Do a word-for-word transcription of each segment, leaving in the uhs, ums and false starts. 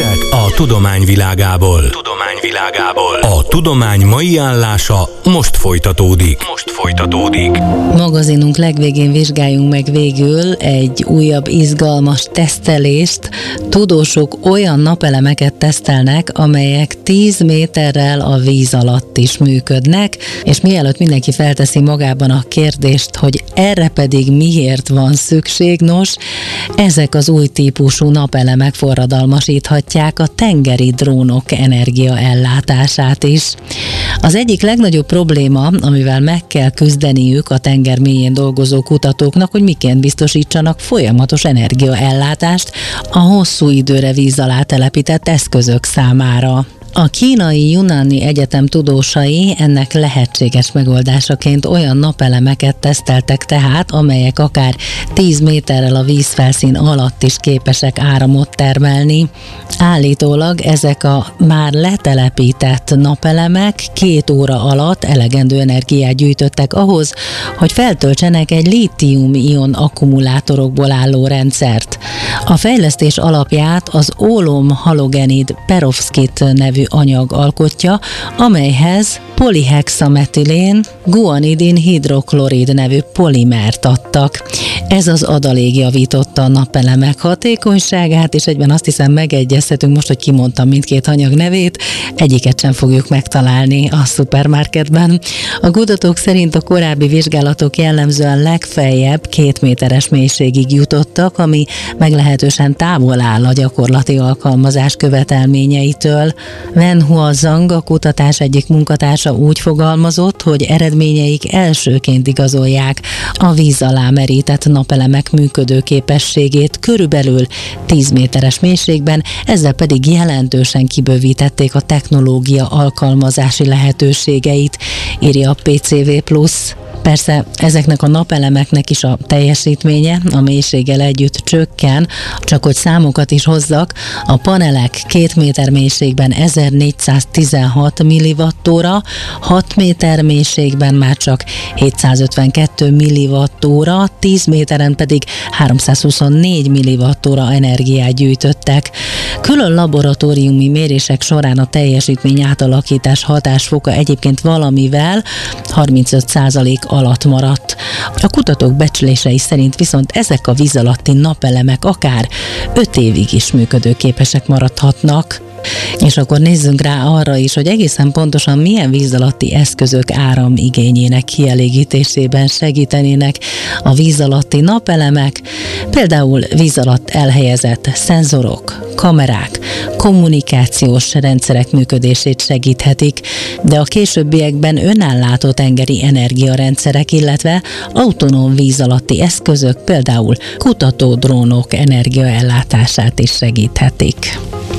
Hírek a tudomány világából. Tudomány világából. A tudomány mai állása most folytatódik. Most folytatódik. Magazinunk legvégén vizsgáljunk meg végül egy újabb izgalmas tesztelést. Tudósok olyan napelemeket tesztelnek, amelyek tíz méterrel a víz alatt is működnek, és mielőtt mindenki felteszi magában a kérdést, hogy erre pedig miért van szükség, nos, ezek az új típusú napelemek forradalmasíthatják a tengeri drónok energiaellátását is. Az egyik legnagyobb probléma, amivel meg kell küzdeniük a tenger mélyén dolgozó kutatóknak, hogy miként biztosítsanak folyamatos energiaellátást a hosszú időre víz alá telepített eszközök számára. A kínai Yunnan Egyetem tudósai ennek lehetséges megoldásaként olyan napelemeket teszteltek tehát, amelyek akár tíz méterrel a vízfelszín alatt is képesek áramot termelni. Állítólag ezek a már letelepített napelemek két óra alatt elegendő energiát gyűjtöttek ahhoz, hogy feltöltsenek egy lítium-ion akkumulátorokból álló rendszert. A fejlesztés alapját az ólom-halogenid perovszkit nevű anyag alkotja, amelyhez polihexametilén guanidin hidroklorid nevű polimert adtak. Ez az adalék javította a napelemek hatékonyságát, és egyben azt hiszem megegyezhetünk most, hogy kimondtam mindkét anyag nevét, egyiket sem fogjuk megtalálni a szupermarketben. A kutatók szerint a korábbi vizsgálatok jellemzően legfeljebb két méteres mélységig jutottak, ami meglehetősen távol áll a gyakorlati alkalmazás követelményeitől. Wen Huazang, a kutatás egyik munkatársa úgy fogalmazott, hogy eredményeik elsőként igazolják a víz alá merített napelemek működőképességét körülbelül tíz méteres mélységben, ezzel pedig jelentősen kibővítették a technológia alkalmazási lehetőségeit, írja a pé cé vé plusz. Persze ezeknek a napelemeknek is a teljesítménye a mélységgel együtt csökken, csak hogy számokat is hozzak, a panelek két méter mélységben ezernégyszáztizenhat milliwattóra, hat méter mélységben már csak hétszázötvenkettő milliwattóra, tíz méteren pedig háromszázhuszonnégy milliwattóra energiát gyűjtöttek. Külön laboratóriumi mérések során a teljesítmény átalakítás hatásfoka egyébként valamivel harmincöt százalék alatt maradt. A kutatók becslései szerint viszont ezek a víz alatti napelemek akár öt évig is működőképesek maradhatnak. És akkor nézzünk rá arra is, hogy egészen pontosan milyen víz alatti eszközök áramigényének kielégítésében segítenének a víz alatti napelemek, például víz alatt elhelyezett szenzorok, kamerák, kommunikációs rendszerek működését segíthetik, de a későbbiekben önállátó tengeri energiarendszerek, illetve autonóm víz alatti eszközök, például kutatódrónok energiaellátását is segíthetik.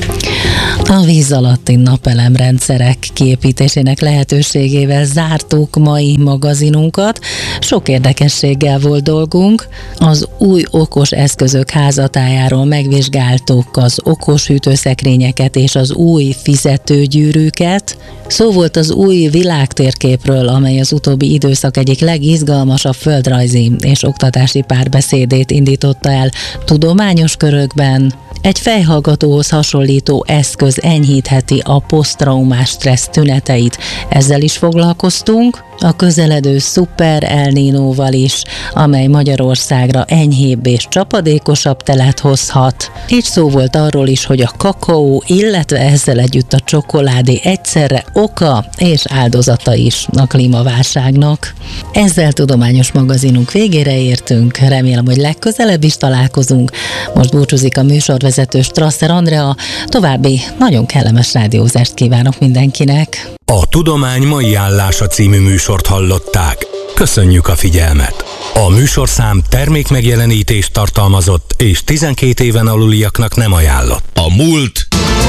A víz alatti napelemrendszerek kiépítésének lehetőségével zártuk mai magazinunkat. Sok érdekességgel volt dolgunk. Az új okos eszközök házatájáról megvizsgáltuk az okos hűtőszekrényeket és az új fizetőgyűrűket. Szó volt az új világtérképről, amely az utóbbi időszak egyik legizgalmasabb földrajzi és oktatási párbeszédét indította el tudományos körökben. Egy fejhallgatóhoz hasonlító eszköz enyhítheti a poszttraumás stressz tüneteit. Ezzel is foglalkoztunk, a közeledő Super El Ninóval is, amely Magyarországra enyhébb és csapadékosabb telet hozhat. Így szó volt arról is, hogy a kakaó, illetve ezzel együtt a csokoládé egyszerre oka és áldozata is a klímaválságnak. Ezzel tudományos magazinunk végére értünk, remélem, hogy legközelebb is találkozunk. Most búcsúzik a műsorvezető Strasser Andrea, további nagyon kellemes rádiózást kívánok mindenkinek. A Tudomány mai állása című műsort hallották. Köszönjük a figyelmet! A műsorszám termékmegjelenítést tartalmazott és tizenkét éven aluliaknak nem ajánlott. A múlt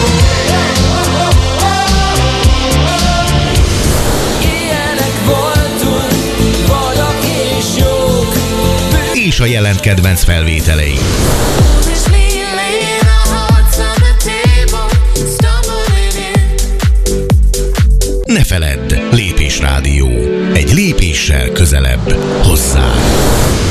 és a jelen kedvenc felvételei. Ne feledd, Lépés Rádió. Egy lépéssel közelebb hozzá.